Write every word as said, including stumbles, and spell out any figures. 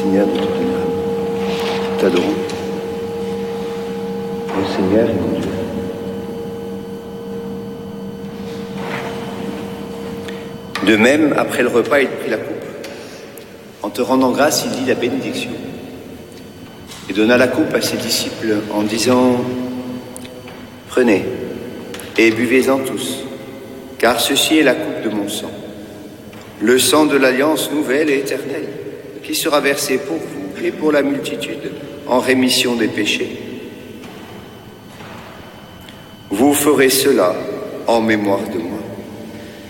Seigneur de toute notre âme. Nous t'adorons. Mon Seigneur et mon Dieu. De même, après le repas, il prit la coupe. En te rendant grâce, il dit la bénédiction. Et donna la coupe à ses disciples en disant « Prenez et buvez-en tous, car ceci est la coupe de mon sang, le sang de l'alliance nouvelle et éternelle, qui sera versé pour vous et pour la multitude en rémission des péchés. Vous ferez cela en mémoire de moi. »